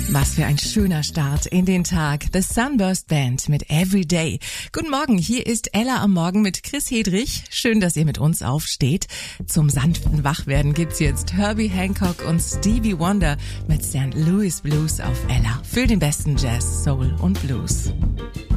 Was für ein schöner Start in den Tag. The Sunburst Band mit Everyday. Guten Morgen, hier ist Ella am Morgen mit Chris Hedrich. Schön, dass ihr mit uns aufsteht. Zum sanften Wachwerden gibt's jetzt Herbie Hancock und Stevie Wonder mit St. Louis Blues auf Ella. Für den besten Jazz, Soul und Blues.